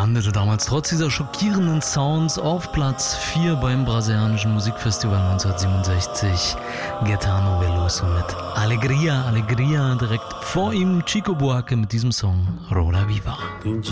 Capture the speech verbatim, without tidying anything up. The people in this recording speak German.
landete damals trotz dieser schockierenden Sounds auf Platz vier beim brasilianischen Musikfestival neunzehnhundertsiebenundsechzig. Gaetano Veloso mit Alegria, Alegria, direkt vor ihm Chico Buarque mit diesem Song Roda Viva.